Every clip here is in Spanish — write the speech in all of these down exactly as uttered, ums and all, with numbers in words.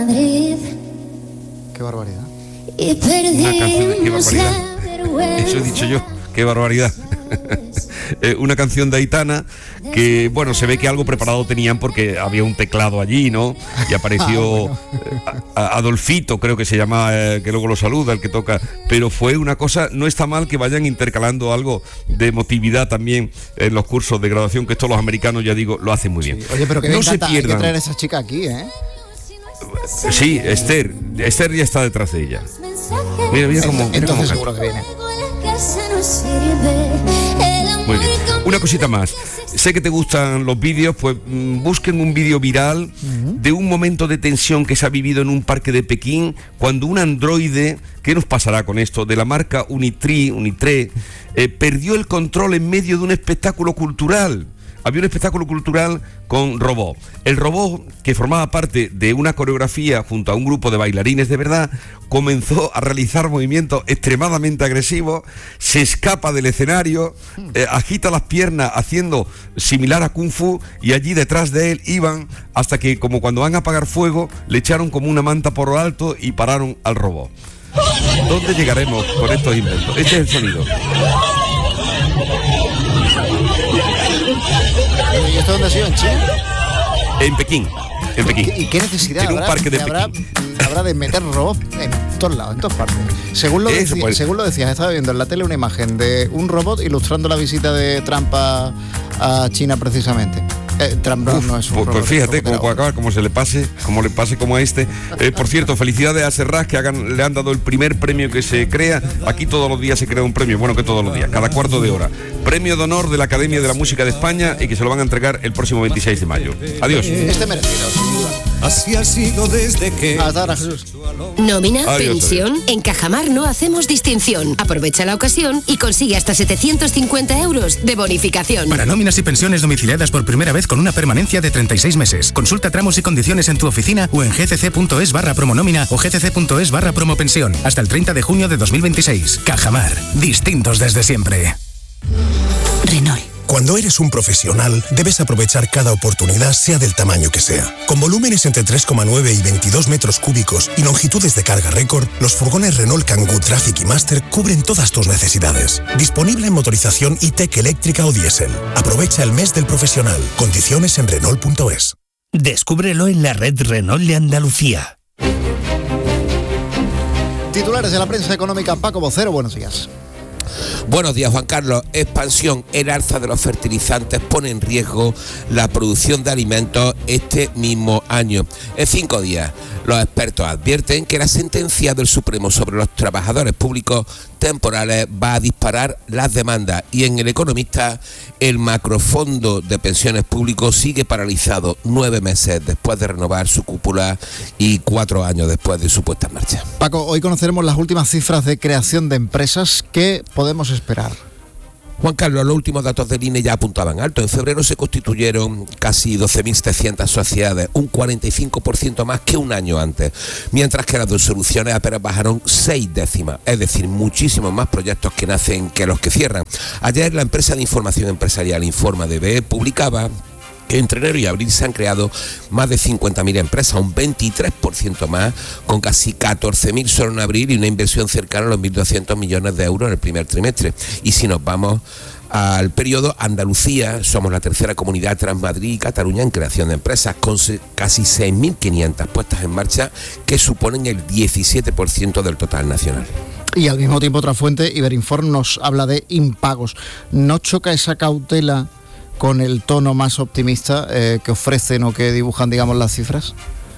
Qué barbaridad. Una canción de qué barbaridad. Eso he dicho yo, qué barbaridad. eh, una canción de Aitana que, bueno, se ve que algo preparado tenían porque había un teclado allí, ¿no? Y apareció ah, bueno. a, a Adolfito, creo que se llama, eh, que luego lo saluda, el que toca, pero fue una cosa, no está mal que vayan intercalando algo de emotividad también en los cursos de graduación, que estos los americanos, ya digo, lo hacen muy bien. Sí. Oye, pero que no me encanta, se pierdan. Hay que traer a esa chica aquí, ¿eh? Sí, Esther, Esther ya está detrás de ella. Mira, mira cómo, mira cómo seguro que viene. Muy bien. Una cosita más. Sé que te gustan los vídeos, pues mmm, busquen un vídeo viral uh-huh. de un momento de tensión que se ha vivido en un parque de Pekín cuando un androide, ¿qué nos pasará con esto?, de la marca Unitree, Unitree, eh, perdió el control en medio de un espectáculo cultural. Había un espectáculo cultural con robot. El robot, que formaba parte de una coreografía junto a un grupo de bailarines de verdad, comenzó a realizar movimientos extremadamente agresivos, se escapa del escenario, eh, agita las piernas haciendo similar a Kung Fu, y allí detrás de él iban hasta que, como cuando van a apagar fuego, le echaron como una manta por lo alto y pararon al robot. ¿Dónde llegaremos con estos inventos? Este es el sonido. ¿Y esto dónde ha sido? ¿En China? En Pekín, en Pekín. ¿Y qué necesidad en habrá, un parque de habrá, Pekín? habrá de meter robots en todos lados, en todas partes? Según lo, Eso, decía, pues. según lo decías, estaba viendo en la tele una imagen de un robot ilustrando la visita de Trump a, a China precisamente. Eh, Trump Uf, no es un pues, robot. pues fíjate cómo puede acabar, como se le pase, como le pase como a este. Eh, por cierto, felicidades a Serrat, que hagan, le han dado el primer premio que se crea. Aquí todos los días se crea un premio, bueno, que todos los días, cada cuarto de hora. Premio de honor de la Academia de la Música de España, y que se lo van a entregar el próximo veintiséis de mayo. Adiós. Este merecido, sin duda. Así ha sido desde que... Hasta ahora, Jesús. Nómina, Adiós, pensión. adiós. En Cajamar no hacemos distinción. Aprovecha la ocasión y consigue hasta setecientos cincuenta euros de bonificación. Para nóminas y pensiones domiciliadas por primera vez con una permanencia de treinta y seis meses. Consulta tramos y condiciones en tu oficina o en gcc.es barra promonómina o gcc.es barra promopensión. Hasta el treinta de junio de dos mil veintiséis. Cajamar. Distintos desde siempre. Renault. Cuando eres un profesional, debes aprovechar cada oportunidad, sea del tamaño que sea. Con volúmenes entre tres coma nueve y veintidós metros cúbicos y longitudes de carga récord, los furgones Renault Kangoo Traffic y Master cubren todas tus necesidades. Disponible en motorización E-Tech eléctrica o diésel. Aprovecha el mes del profesional. Condiciones en Renault punto es. Descúbrelo en la red Renault de Andalucía. Titulares de la prensa económica, Paco Vocero, buenos días. Buenos días, Juan Carlos. Expansión. El alza de los fertilizantes pone en riesgo la producción de alimentos este mismo año. En cinco días, los expertos advierten que la sentencia del Supremo sobre los trabajadores públicos temporales va a disparar las demandas. Y en El Economista, el macrofondo de pensiones públicos sigue paralizado nueve meses después de renovar su cúpula y cuatro años después de su puesta en marcha. Paco, hoy conoceremos las últimas cifras de creación de empresas. ¿Qué podemos esperar? Juan Carlos, los últimos datos del I N E ya apuntaban alto. En febrero se constituyeron casi doce mil setecientas sociedades, un cuarenta y cinco por ciento más que un año antes, mientras que las resoluciones apenas bajaron seis décimas, es decir, muchísimos más proyectos que nacen que los que cierran. Ayer la empresa de información empresarial Informa D B publicaba que entre enero y abril se han creado más de cincuenta mil empresas, un veintitrés por ciento más, con casi catorce mil solo en abril y una inversión cercana a los mil doscientos millones de euros en el primer trimestre. Y si nos vamos al periodo, Andalucía, somos la tercera comunidad tras Madrid y Cataluña en creación de empresas, con casi seis mil quinientas puestas en marcha, que suponen el diecisiete por ciento del total nacional. Y al mismo tiempo, otra fuente, Iberinform, nos habla de impagos. ¿No choca esa cautela con el tono más optimista eh, que ofrecen o que dibujan, digamos, las cifras?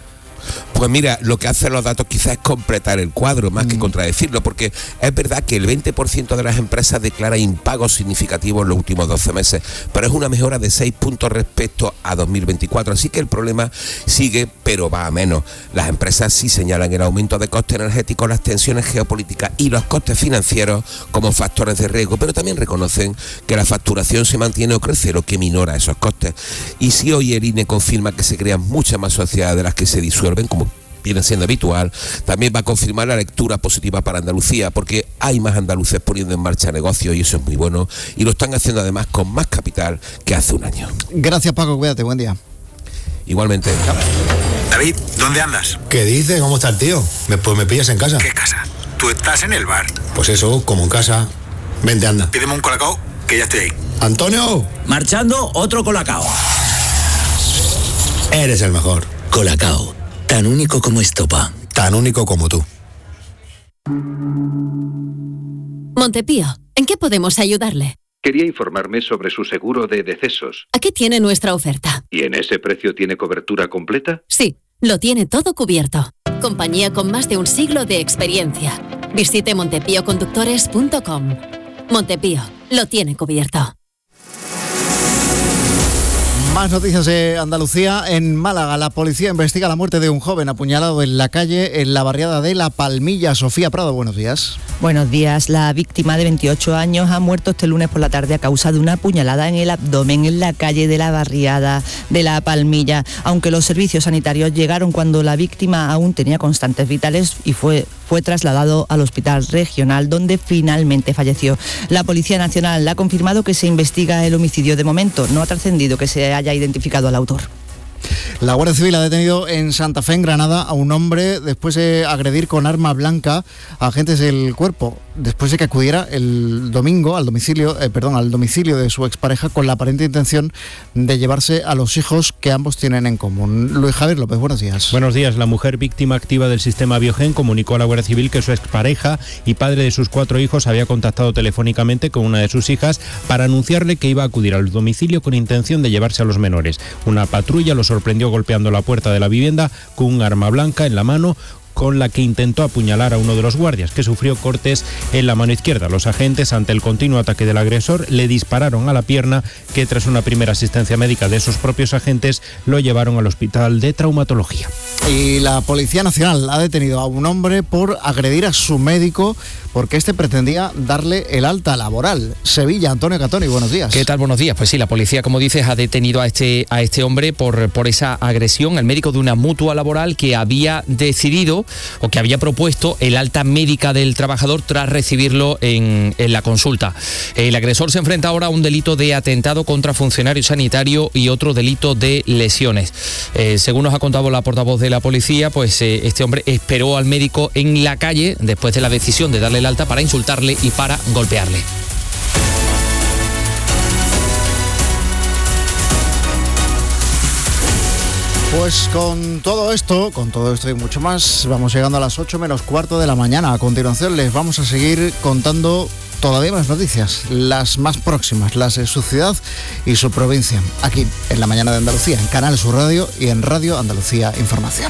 Pues mira, lo que hacen los datos quizás es completar el cuadro más mm. que contradecirlo, porque es verdad que el veinte por ciento de las empresas declara impagos significativos en los últimos doce meses, pero es una mejora de seis puntos respecto a dos mil veinticuatro, así que el problema sigue, pero va a menos. Las empresas sí señalan el aumento de costes energéticos, las tensiones geopolíticas y los costes financieros como factores de riesgo, pero también reconocen que la facturación se mantiene o crece, lo que minora esos costes. Y si hoy el I N E confirma que se crean muchas más sociedades de las que se disuelven, como viene siendo habitual, también va a confirmar la lectura positiva para Andalucía, porque hay más andaluces poniendo en marcha negocios y eso es muy bueno, y lo están haciendo además con más capital que hace un año. Gracias, Paco, cuídate, buen día. Igualmente. David, ¿dónde andas? ¿Qué dices? ¿Cómo está el tío? Me, pues me pillas en casa. ¿Qué casa? Tú estás en el bar. Pues eso, como en casa. Vente, anda. Pídeme un colacao, que ya estoy ahí. ¡Antonio! Marchando, otro colacao. Eres el mejor. Colacao, tan único como estopa. Tan único como tú. Montepío, ¿en qué podemos ayudarle? Quería informarme sobre su seguro de decesos. Aquí tiene nuestra oferta. ¿Y en ese precio tiene cobertura completa? Sí, lo tiene todo cubierto. Compañía con más de un siglo de experiencia. Visite montepío conductores punto com. Montepío, lo tiene cubierto. Más noticias de Andalucía. En Málaga, la policía investiga la muerte de un joven apuñalado en la calle en la barriada de La Palmilla. Sofía Prado, buenos días. Buenos días. La víctima de veintiocho años ha muerto este lunes por la tarde a causa de una apuñalada en el abdomen en la calle de la barriada de La Palmilla. Aunque los servicios sanitarios llegaron cuando la víctima aún tenía constantes vitales y fue, fue trasladado al hospital regional, donde finalmente falleció. La Policía Nacional ha confirmado que se investiga el homicidio. De momento no ha trascendido que se haya haya identificado al autor. La Guardia Civil ha detenido en Santa Fe, en Granada, a un hombre después de agredir con arma blanca a agentes del cuerpo, después de que acudiera el domingo al domicilio, eh, perdón, al domicilio de su expareja con la aparente intención de llevarse a los hijos que ambos tienen en común. Luis Javier López, buenos días. Buenos días. La mujer víctima activa del sistema Biogen comunicó a la Guardia Civil que su expareja y padre de sus cuatro hijos había contactado telefónicamente con una de sus hijas para anunciarle que iba a acudir al domicilio con intención de llevarse a los menores. Una patrulla los sorprendió golpeando la puerta de la vivienda con un arma blanca en la mano, con la que intentó apuñalar a uno de los guardias, que sufrió cortes en la mano izquierda. Los agentes, ante el continuo ataque del agresor, le dispararon a la pierna, que tras una primera asistencia médica de esos propios agentes, lo llevaron al hospital de traumatología. Y la Policía Nacional ha detenido a un hombre por agredir a su médico porque este pretendía darle el alta laboral. Sevilla, Antonio Catoni, buenos días. ¿Qué tal? Buenos días. Pues sí, la policía, como dices, ha detenido a este, a este hombre por, por esa agresión al médico de una mutua laboral que había decidido o que había propuesto el alta médica del trabajador tras recibirlo en, en la consulta. El agresor se enfrenta ahora a un delito de atentado contra funcionario sanitario y otro delito de lesiones. Eh, según nos ha contado la portavoz de la policía, pues eh, este hombre esperó al médico en la calle después de la decisión de darle el alta para insultarle y para golpearle. Pues con todo esto, con todo esto y mucho más, vamos llegando a las ocho menos cuarto de la mañana. A continuación les vamos a seguir contando todavía más noticias, las más próximas, las de su ciudad y su provincia, aquí en La Mañana de Andalucía, en Canal Sur Radio y en Radio Andalucía Información.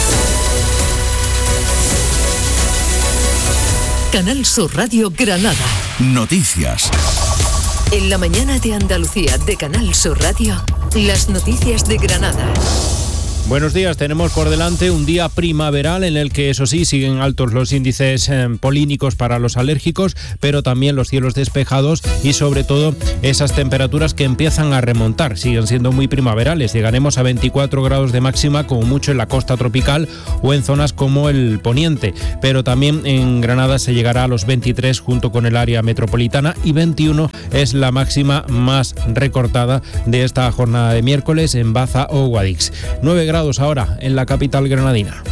Canal Sur Radio Granada. Noticias. En La Mañana de Andalucía de Canal Sur Radio, las noticias de Granada. Buenos días, tenemos por delante un día primaveral en el que, eso sí, siguen altos los índices eh, polínicos para los alérgicos, pero también los cielos despejados y sobre todo esas temperaturas que empiezan a remontar, siguen siendo muy primaverales. Llegaremos a veinticuatro grados de máxima como mucho en la costa tropical o en zonas como el poniente, pero también en Granada se llegará a los veintitrés junto con el área metropolitana y veintiuno es la máxima más recortada de esta jornada de miércoles en Baza o Guadix. nueve grados ahora en la capital granadina.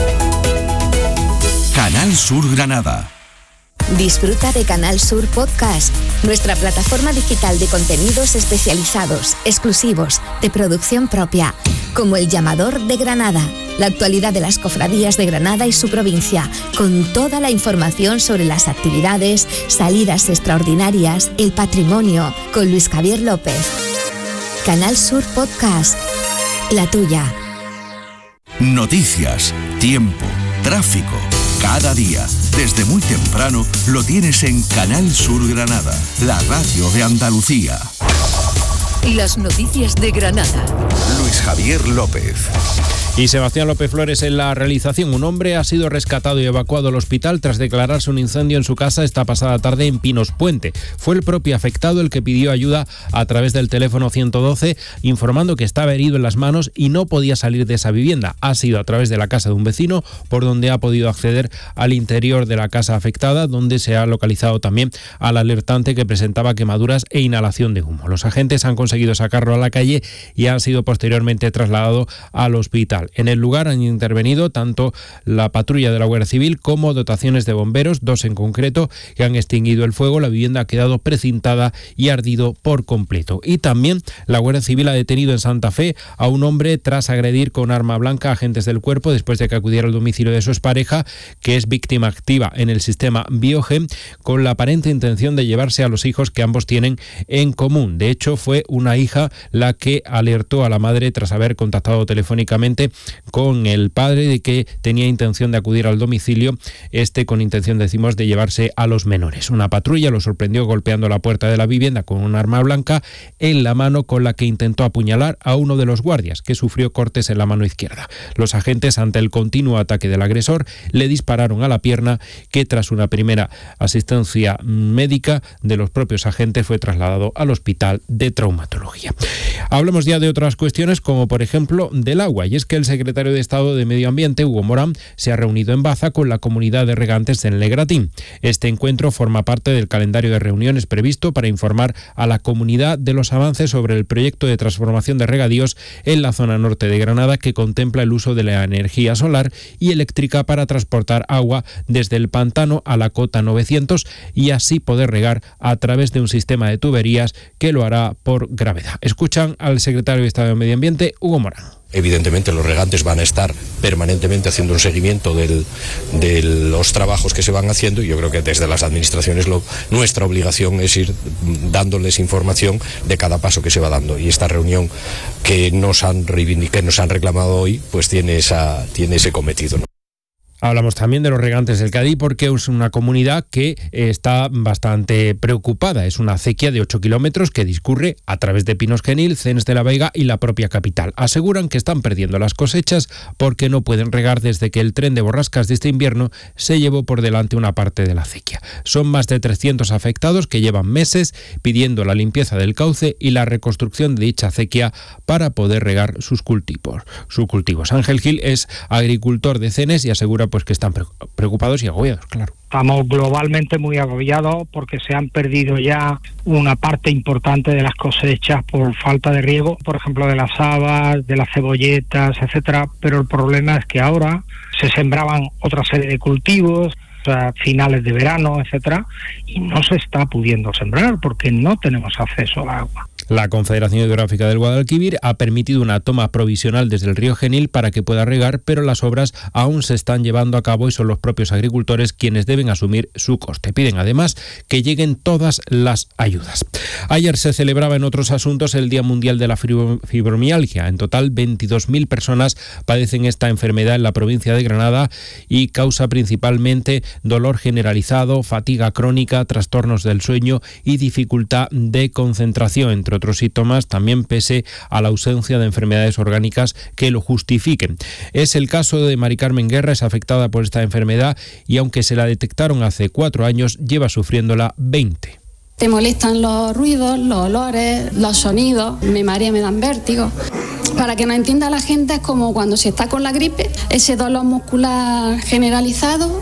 Canal Sur Granada. Disfruta de Canal Sur Podcast, nuestra plataforma digital de contenidos especializados, exclusivos, de producción propia, como El Llamador de Granada, la actualidad de las cofradías de Granada y su provincia, con toda la información sobre las actividades, salidas extraordinarias, el patrimonio, con Luis Javier López. Canal Sur Podcast, la tuya. Noticias, tiempo, tráfico. Cada día, desde muy temprano, lo tienes en Canal Sur Granada, la radio de Andalucía. Las noticias de Granada. Luis Javier López. Y Sebastián López Flores en la realización. Un hombre ha sido rescatado y evacuado al hospital tras declararse un incendio en su casa esta pasada tarde en Pinos Puente. Fue el propio afectado el que pidió ayuda a través del teléfono ciento doce, informando que estaba herido en las manos y no podía salir de esa vivienda. Ha sido a través de la casa de un vecino por donde ha podido acceder al interior de la casa afectada, donde se ha localizado también al alertante que presentaba quemaduras e inhalación de humo. Los agentes han conseguido sacarlo a la calle y han sido posteriormente trasladado al hospital. vial. En el lugar han intervenido tanto la patrulla de la Guardia Civil como dotaciones de bomberos, dos en concreto, que han extinguido el fuego. La vivienda ha quedado precintada y ardido por completo. Y también la Guardia Civil ha detenido en Santa Fe a un hombre tras agredir con arma blanca a agentes del cuerpo después de que acudiera al domicilio de su expareja, que es víctima activa en el sistema Biogen, con la aparente intención de llevarse a los hijos que ambos tienen en común. De hecho, fue una hija la que alertó a la madre tras haber contactado telefónicamente con el padre de que tenía intención de acudir al domicilio, este con intención, decimos, de llevarse a los menores. Una patrulla lo sorprendió golpeando la puerta de la vivienda con un arma blanca en la mano, con la que intentó apuñalar a uno de los guardias, que sufrió cortes en la mano izquierda. Los agentes, ante el continuo ataque del agresor, le dispararon a la pierna, que tras una primera asistencia médica de los propios agentes fue trasladado al hospital de traumatología. Hablamos ya de otras cuestiones, como por ejemplo del agua, y es que el secretario de Estado de Medio Ambiente, Hugo Morán, se ha reunido en Baza con la comunidad de regantes en Legratín. Este encuentro forma parte del calendario de reuniones previsto para informar a la comunidad de los avances sobre el proyecto de transformación de regadíos en la zona norte de Granada, que contempla el uso de la energía solar y eléctrica para transportar agua desde el pantano a la cota novecientos y así poder regar a través de un sistema de tuberías que lo hará por gravedad. Escuchan al secretario de Estado de Medio Ambiente, Hugo Morán. Evidentemente los regantes van a estar permanentemente haciendo un seguimiento del, de los trabajos que se van haciendo, y yo creo que desde las administraciones lo, nuestra obligación es ir dándoles información de cada paso que se va dando, y esta reunión que nos han, que nos han reclamado hoy pues tiene, esa, tiene ese cometido, ¿no? Hablamos también de los regantes del Cadí, porque es una comunidad que está bastante preocupada. Es una acequia de ocho kilómetros que discurre a través de Pinos Genil, Cens de la Vega y la propia capital. Aseguran que están perdiendo las cosechas porque no pueden regar desde que el tren de borrascas de este invierno se llevó por delante una parte de la acequia. Son más de trescientos afectados que llevan meses pidiendo la limpieza del cauce y la reconstrucción de dicha acequia para poder regar sus cultivos. Sus cultivos. Ángel Gil es agricultor de Cenes y asegura pues que están preocupados y agobiados, claro. Estamos globalmente muy agobiados porque se han perdido ya una parte importante de las cosechas por falta de riego, por ejemplo de las habas, de las cebolletas, etcétera, pero el problema es que ahora se sembraban otra serie de cultivos a finales de verano, etcétera, y no se está pudiendo sembrar porque no tenemos acceso al agua. La Confederación Hidrográfica del Guadalquivir ha permitido una toma provisional desde el río Genil para que pueda regar, pero las obras aún se están llevando a cabo y son los propios agricultores quienes deben asumir su coste. Piden además que lleguen todas las ayudas. Ayer se celebraba en otros asuntos el Día Mundial de la Fibromialgia. En total, veintidós mil personas padecen esta enfermedad en la provincia de Granada y causa principalmente dolor generalizado, fatiga crónica, trastornos del sueño y dificultad de concentración, entre otros síntomas, también pese a la ausencia de enfermedades orgánicas que lo justifiquen. Es el caso de Mari Carmen Guerra, es afectada por esta enfermedad y aunque se la detectaron hace cuatro años, lleva sufriéndola veinte. Te molestan los ruidos, los olores, los sonidos, me marea, me dan vértigo. Para que nos entienda la gente, es como cuando se está con la gripe, ese dolor muscular generalizado.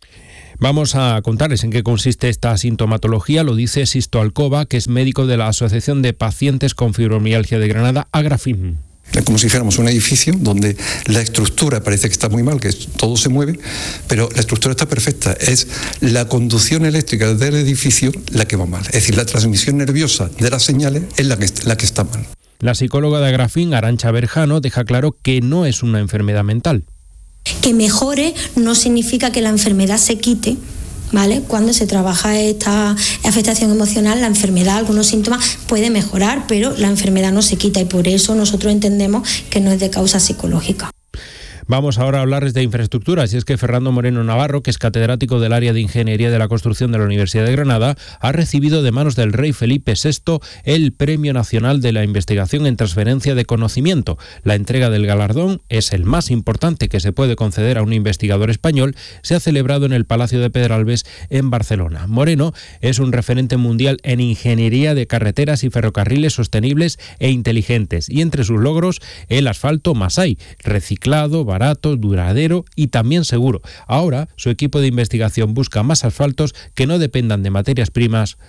Vamos a contarles en qué consiste esta sintomatología. Lo dice Sisto Alcoba, que es médico de la Asociación de Pacientes con Fibromialgia de Granada, Agrafin. Es como si dijéramos un edificio donde la estructura parece que está muy mal, que todo se mueve, pero la estructura está perfecta. Es la conducción eléctrica del edificio la que va mal. Es decir, la transmisión nerviosa de las señales es la que, la que está mal. La psicóloga de Agrafin, Arantxa Berjano, deja claro que no es una enfermedad mental. Que mejore no significa que la enfermedad se quite, ¿vale? Cuando se trabaja esta afectación emocional, la enfermedad, algunos síntomas puede mejorar, pero la enfermedad no se quita y por eso nosotros entendemos que no es de causa psicológica. Vamos ahora a hablarles de infraestructuras, y es que Fernando Moreno Navarro, que es catedrático del área de Ingeniería de la Construcción de la Universidad de Granada, ha recibido de manos del rey Felipe sexto el Premio Nacional de la Investigación en Transferencia de Conocimiento. La entrega del galardón es el más importante que se puede conceder a un investigador español. Se ha celebrado en el Palacio de Pedralbes en Barcelona. Moreno es un referente mundial en ingeniería de carreteras y ferrocarriles sostenibles e inteligentes, y entre sus logros el asfalto Masai, reciclado, barato, duradero y también seguro. Ahora, su equipo de investigación busca más asfaltos que no dependan de materias primas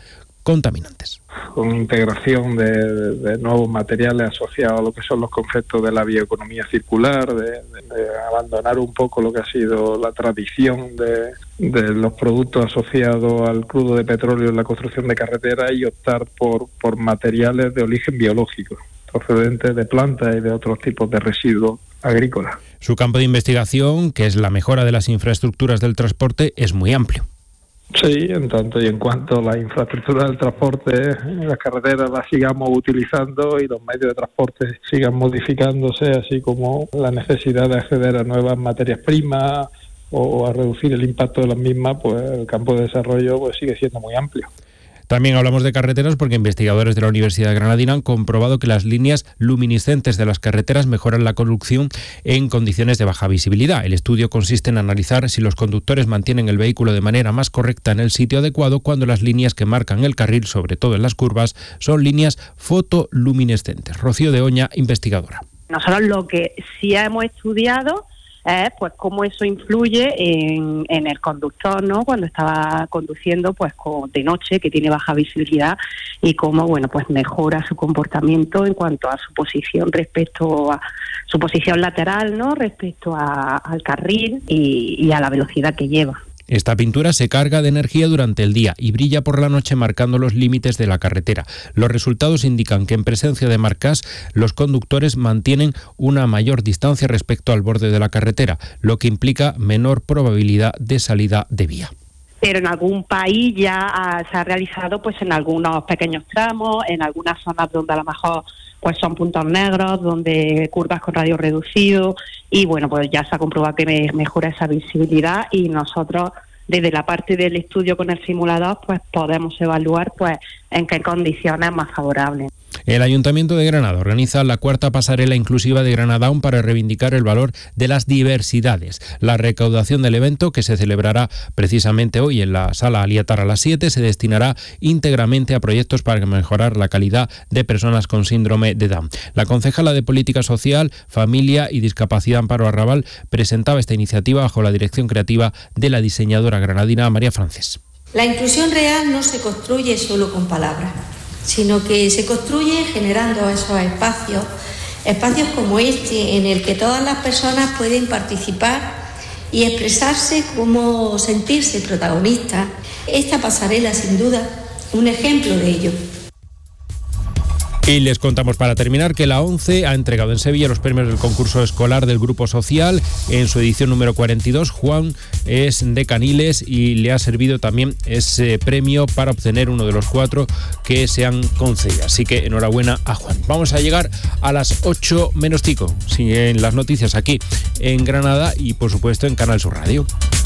contaminantes. Con integración de, de, de nuevos materiales asociados a lo que son los conceptos de la bioeconomía circular, de, de, de abandonar un poco lo que ha sido la tradición de, de los productos asociados al crudo de petróleo en la construcción de carreteras y optar por, por materiales de origen biológico, procedentes de plantas y de otros tipos de residuos agrícolas. Su campo de investigación, que es la mejora de las infraestructuras del transporte, es muy amplio. Sí, en tanto y en cuanto la infraestructura del transporte, las carreteras las sigamos utilizando y los medios de transporte sigan modificándose, así como la necesidad de acceder a nuevas materias primas o a reducir el impacto de las mismas, pues el campo de desarrollo pues sigue siendo muy amplio. También hablamos de carreteras porque investigadores de la Universidad de Granadina han comprobado que las líneas luminiscentes de las carreteras mejoran la conducción en condiciones de baja visibilidad. El estudio consiste en analizar si los conductores mantienen el vehículo de manera más correcta en el sitio adecuado cuando las líneas que marcan el carril, sobre todo en las curvas, son líneas fotoluminescentes. Rocío de Oña, investigadora. Nosotros lo que sí hemos estudiado es pues cómo eso influye en, en el conductor, ¿no? Cuando estaba conduciendo pues con, de noche, que tiene baja visibilidad, y cómo bueno pues mejora su comportamiento en cuanto a su posición respecto a su posición lateral, ¿no? Respecto a, al carril y, y a la velocidad que lleva. Esta pintura se carga de energía durante el día y brilla por la noche marcando los límites de la carretera. Los resultados indican que en presencia de marcas los conductores mantienen una mayor distancia respecto al borde de la carretera, lo que implica menor probabilidad de salida de vía. Pero en algún país ya ha, se ha realizado pues en algunos pequeños tramos, en algunas zonas donde a lo mejor pues son puntos negros, donde curvas con radio reducido, y bueno, pues ya se ha comprobado que me, mejora esa visibilidad, y nosotros desde la parte del estudio con el simulador pues podemos evaluar pues en qué condiciones más favorables. El Ayuntamiento de Granada organiza la cuarta pasarela inclusiva de Granadaun para reivindicar el valor de las diversidades. La recaudación del evento, que se celebrará precisamente hoy en la Sala Aliatar a las siete, se destinará íntegramente a proyectos para mejorar la calidad de personas con síndrome de Down. La concejala de Política Social, Familia y Discapacidad, Amparo Arrabal, presentaba esta iniciativa bajo la dirección creativa de la diseñadora granadina María Francés. La inclusión real no se construye solo con palabras, sino que se construye generando esos espacios, espacios como este, en el que todas las personas pueden participar y expresarse como sentirse protagonistas. Esta pasarela, sin duda, un ejemplo de ello. Y les contamos para terminar que la ONCE ha entregado en Sevilla los premios del concurso escolar del Grupo Social en su edición número cuarenta y dos. Juan es de Caniles y le ha servido también ese premio para obtener uno de los cuatro que se han concedido. Así que enhorabuena a Juan. Vamos a llegar a las ocho menos cinco. Siguen las noticias aquí en Granada y por supuesto en Canal Sur Radio.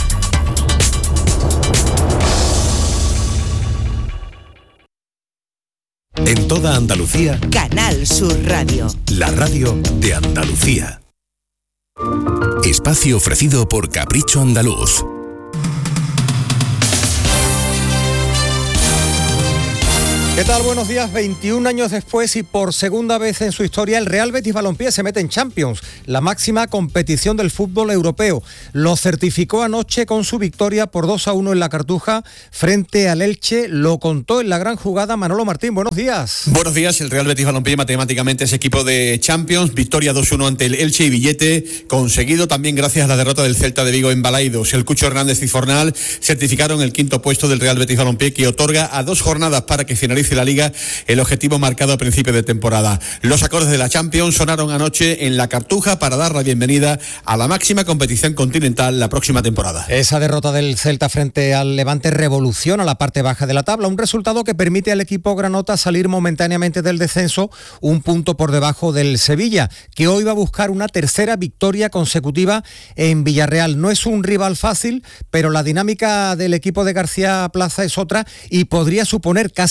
En toda Andalucía, Canal Sur Radio. La radio de Andalucía. Espacio ofrecido por Capricho Andaluz. ¿Qué tal? Buenos días. veintiún años después y por segunda vez en su historia, el Real Betis Balompié se mete en Champions, la máxima competición del fútbol europeo. Lo certificó anoche con su victoria por dos a uno en la Cartuja frente al Elche. Lo contó en la gran jugada Manolo Martín. Buenos días. Buenos días. El Real Betis Balompié matemáticamente es equipo de Champions. Victoria dos uno ante el Elche y billete conseguido también gracias a la derrota del Celta de Vigo en Balaidos. El Cucho Hernández y Fornal certificaron el quinto puesto del Real Betis Balompié, que otorga a dos jornadas para que finalice la Liga el objetivo marcado a principio de temporada. Los acordes de la Champions sonaron anoche en la Cartuja para dar la bienvenida a la máxima competición continental la próxima temporada. Esa derrota del Celta frente al Levante revoluciona la parte baja de la tabla, un resultado que permite al equipo granota salir momentáneamente del descenso, un punto por debajo del Sevilla, que hoy va a buscar una tercera victoria consecutiva en Villarreal. No es un rival fácil, pero la dinámica del equipo de García Plaza es otra y podría suponer casi la salvación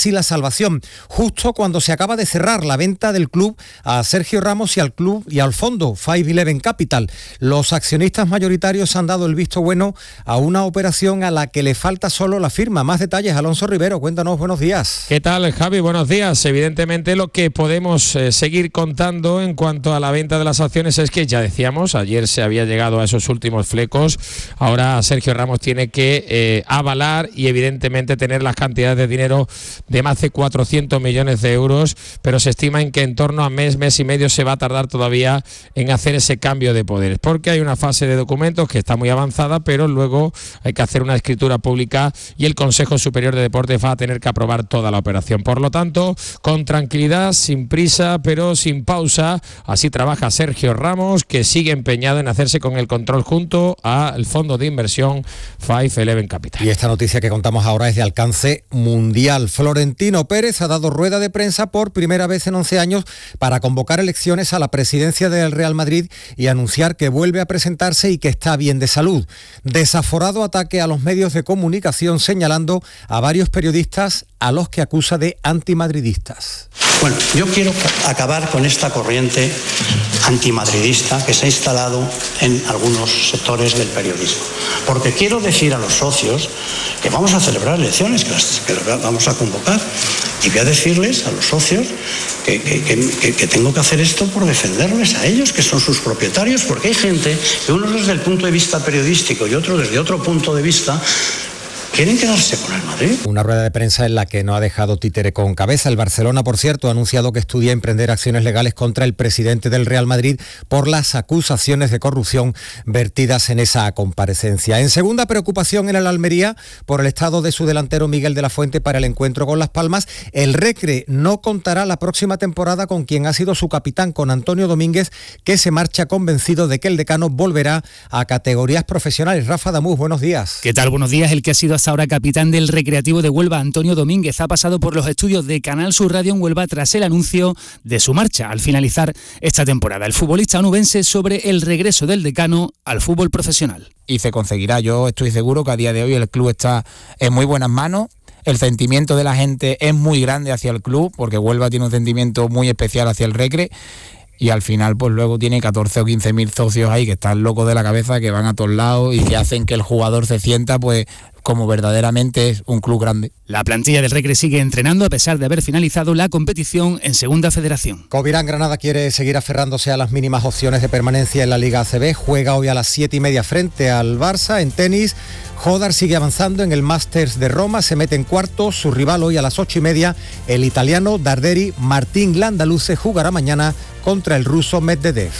renovación, justo cuando se acaba de cerrar la venta del club a Sergio Ramos y al club y al fondo Five Eleven Capital. Los accionistas mayoritarios han dado el visto bueno a una operación a la que le falta solo la firma. Más detalles, Alonso Rivero, cuéntanos, buenos días. ¿Qué tal, Javi? Buenos días. Evidentemente lo que podemos eh, seguir contando en cuanto a la venta de las acciones es que ya decíamos, ayer se había llegado a esos últimos flecos, ahora Sergio Ramos tiene que eh, avalar y evidentemente tener las cantidades de dinero de más de cuatrocientos millones de euros, pero se estima en que en torno a mes, mes y medio se va a tardar todavía en hacer ese cambio de poderes, porque hay una fase de documentos que está muy avanzada, pero luego hay que hacer una escritura pública y el Consejo Superior de Deportes va a tener que aprobar toda la operación. Por lo tanto, con tranquilidad, sin prisa, pero sin pausa, así trabaja Sergio Ramos, que sigue empeñado en hacerse con el control junto al fondo de inversión Five Eleven Capital. Y esta noticia que contamos ahora es de alcance mundial. Florentino Pérez ha dado rueda de prensa por primera vez en once años para convocar elecciones a la presidencia del Real Madrid y anunciar que vuelve a presentarse y que está bien de salud. Desaforado ataque a los medios de comunicación, señalando a varios periodistas a los que acusa de antimadridistas. Bueno, yo quiero acabar con esta corriente antimadridista que se ha instalado en algunos sectores del periodismo. Porque quiero decir a los socios que vamos a celebrar elecciones, que las, que las vamos a convocar, y voy a decirles a los socios que, que, que, que tengo que hacer esto por defenderles a ellos, que son sus propietarios, porque hay gente que uno desde el punto de vista periodístico y otro desde otro punto de vista quieren quedarse con el Madrid. Una rueda de prensa en la que no ha dejado títere con cabeza. El Barcelona, por cierto, ha anunciado que estudia emprender acciones legales contra el presidente del Real Madrid por las acusaciones de corrupción vertidas en esa comparecencia. En segunda, preocupación en el Almería por el estado de su delantero Miguel de la Fuente para el encuentro con Las Palmas. El Recre no contará la próxima temporada con quien ha sido su capitán, con Antonio Domínguez, que se marcha convencido de que el decano volverá a categorías profesionales. Rafa Damús, buenos días. ¿Qué tal? Buenos días. El que ha sido hasta ahora capitán del Recreativo de Huelva, Antonio Domínguez, ha pasado por los estudios de Canal Sur Radio en Huelva tras el anuncio de su marcha al finalizar esta temporada. El futbolista onubense sobre el regreso del decano al fútbol profesional. Y se conseguirá. Yo estoy seguro que a día de hoy el club está en muy buenas manos. El sentimiento de la gente es muy grande hacia el club, porque Huelva tiene un sentimiento muy especial hacia el Recre. Y al final pues luego tiene catorce o quince mil socios ahí que están locos de la cabeza, que van a todos lados y que hacen que el jugador se sienta pues como verdaderamente es un club grande. La plantilla del Recre sigue entrenando a pesar de haber finalizado la competición en Segunda Federación. Covirán Granada quiere seguir aferrándose a las mínimas opciones de permanencia en la Liga A C B. Juega hoy a las siete y media frente al Barça. En tenis, Jodar sigue avanzando en el Masters de Roma, se mete en cuartos. Su rival hoy a las ocho y media, el italiano Darderi Martín Landaluce, jugará mañana contra el ruso Medvedev.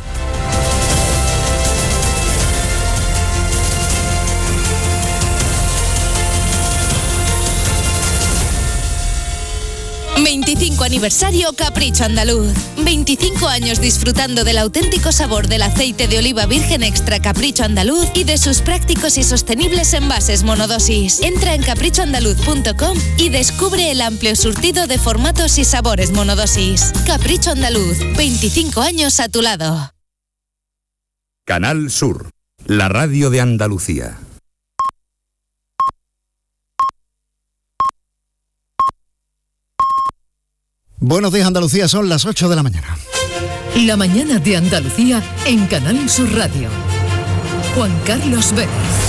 veinticinco aniversario Capricho Andaluz. veinticinco años disfrutando del auténtico sabor del aceite de oliva virgen extra Capricho Andaluz y de sus prácticos y sostenibles envases monodosis. Entra en capricho andaluz punto com y descubre el amplio surtido de formatos y sabores monodosis. Capricho Andaluz, veinticinco años a tu lado. Canal Sur, la radio de Andalucía. Buenos días, Andalucía, son las ocho de la mañana. La mañana de Andalucía en Canal Sur Radio. Juan Carlos Vélez.